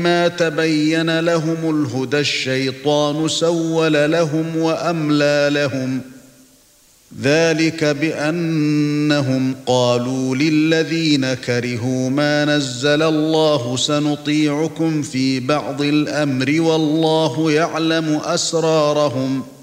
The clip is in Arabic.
ما تبين لهم الهدى الشيطان سول لهم وأملى لهم ذلك بأنهم قالوا للذين كرهوا ما نزل الله سنطيعكم في بعض الأمر والله يعلم أسرارهم